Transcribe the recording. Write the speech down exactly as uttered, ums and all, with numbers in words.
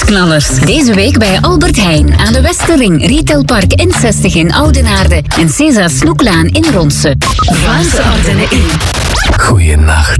Weekknallers. Deze week bij Albert Heijn aan de Westerring, Retailpark N zestig in Oudenaarde en César Snoeklaan in Ronse. Vlaamse Ardennen in. Goeienacht.